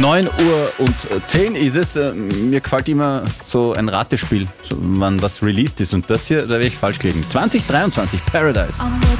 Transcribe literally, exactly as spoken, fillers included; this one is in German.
neun Uhr und zehn ist es. Mir gefällt immer so ein Ratespiel, so, wann was released ist. Und das hier, da werde ich falsch gelegen. zwanzig dreiundzwanzig, Paradise.